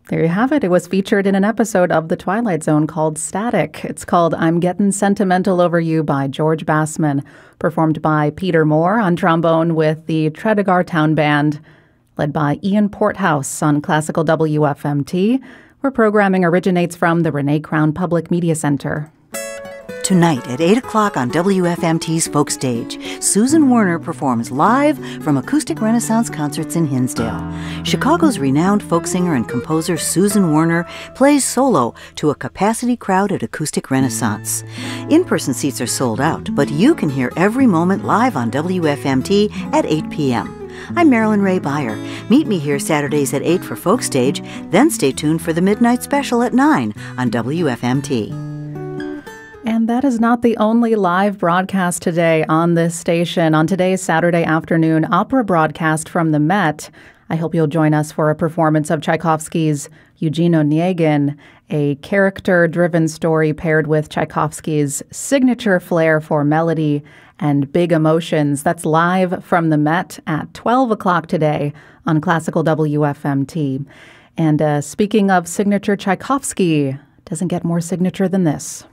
There you have it. It was featured in an episode of The Twilight Zone called Static. It's called I'm Gettin' Sentimental Over You by George Bassman, performed by Peter Moore on trombone with the Tredegar Town Band, led by Ian Porthouse on Classical WFMT, where programming originates from the Renee Crown Public Media Center. Tonight at 8 o'clock on WFMT's Folk Stage, Susan Werner performs live from Acoustic Renaissance Concerts in Hinsdale. Chicago's renowned folk singer and composer Susan Werner plays solo to a capacity crowd at Acoustic Renaissance. In-person seats are sold out, but you can hear every moment live on WFMT at 8 p.m. I'm Marilyn Ray Beyer. Meet me here Saturdays at 8 for Folk Stage, then stay tuned for the Midnight Special at 9 on WFMT. And that is not the only live broadcast today on this station. On today's Saturday afternoon opera broadcast from the Met, I hope you'll join us for a performance of Tchaikovsky's Eugene Onegin, a character-driven story paired with Tchaikovsky's signature flair for melody and big emotions. That's live from the Met at 12 o'clock today on Classical WFMT. And speaking of signature Tchaikovsky, doesn't get more signature than this.